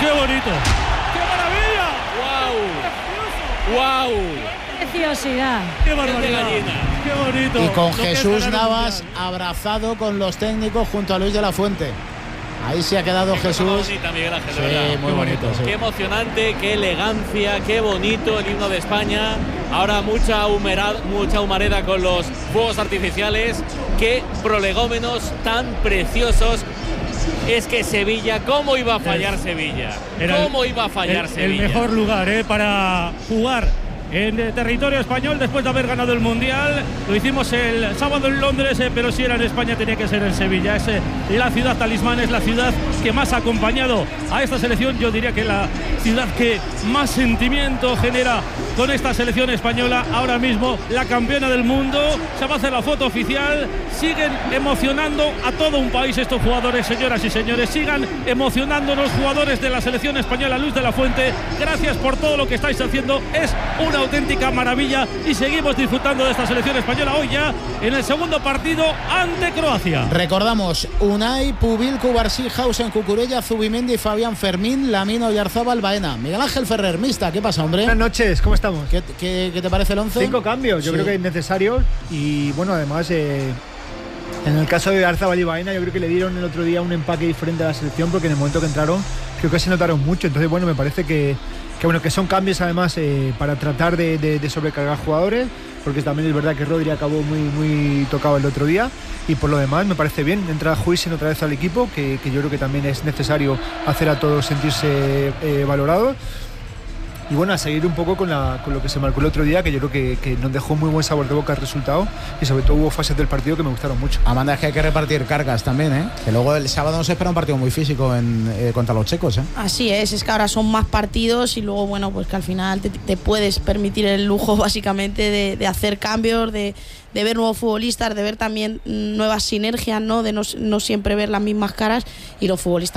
¡Qué bonito! ¡Qué maravilla! ¡Wow! ¡Wow! ¡Qué preciosidad! ¡Qué barbaridad! ¡Qué bonito! Y con Jesús Navas abrazado con los técnicos junto a Luis de la Fuente. Ahí se ha quedado Jesús. Bonita, Miguel Ángel, sí, ¿verdad? muy bonito. Sí. Qué emocionante, qué elegancia, qué bonito el himno de España. Ahora mucha humareda con los fuegos artificiales. Qué prolegómenos tan preciosos. Es que Sevilla, ¿cómo iba a fallar Sevilla? ¿Cómo iba a fallar Sevilla? El mejor lugar para jugar en territorio español después de haber ganado el Mundial. Lo hicimos el sábado en Londres, pero si era en España tenía que ser en Sevilla. Es la ciudad talismán, es la ciudad que más ha acompañado a esta selección. Yo diría que la ciudad que más sentimiento genera con esta selección española. Ahora mismo la campeona del mundo. Se va a hacer la foto oficial. Siguen emocionando a todo un país estos jugadores, señoras y señores. Sigan emocionando los jugadores de la selección española. Luis de la Fuente, gracias por todo lo que estáis haciendo. Es una auténtica maravilla y seguimos disfrutando de esta selección española hoy ya en el segundo partido ante Croacia. Recordamos: Unai, Pubil, Cubarsí, Hausen, Cucurella, Zubimendi, Fabián, Fermín, Lamino, Oyarzábal, Baena. Miguel Ángel Ferrer, mixta, ¿qué pasa, hombre? Buenas noches, ¿cómo estamos? ¿Qué te parece el 11? 5 cambios, yo creo que es necesario. Y bueno, además en el caso de Oyarzábal y Baena, yo creo que le dieron el otro día un empaque diferente a la selección, porque en el momento que entraron creo que se notaron mucho. Entonces bueno, me parece que son cambios además para tratar de sobrecargar jugadores, porque también es verdad que Rodri acabó muy tocado el otro día, y por lo demás me parece bien. Entra Huijsen otra vez al equipo, que yo creo que también es necesario hacer a todos sentirse valorados. Y bueno, a seguir un poco con lo que se marcó el otro día, que yo creo que nos dejó muy buen sabor de boca el resultado, y sobre todo hubo fases del partido que me gustaron mucho. Amanda, es que hay que repartir cargas también, ¿eh? Que luego el sábado nos espera un partido muy físico contra los checos, ¿eh? Así es que ahora son más partidos y luego, bueno, pues que al final te puedes permitir el lujo básicamente de hacer cambios, de ver nuevos futbolistas, de ver también nuevas sinergias, ¿no? De no siempre ver las mismas caras, y los futbolistas